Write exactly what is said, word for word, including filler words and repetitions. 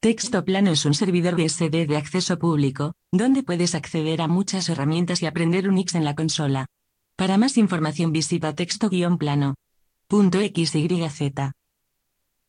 Texto Plano es un servidor B S D de acceso público, donde puedes acceder a muchas herramientas y aprender Unix en la consola. Para más información visita texto-plano punto xyz.